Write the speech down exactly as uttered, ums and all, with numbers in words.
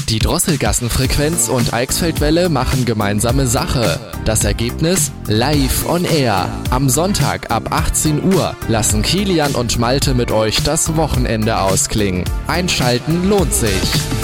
Die Drosselgassenfrequenz und Eichsfeldwelle machen gemeinsame Sache. Das Ergebnis? Live on Air. Am Sonntag ab achtzehn Uhr lassen Kilian und Malte mit euch das Wochenende ausklingen. Einschalten lohnt sich.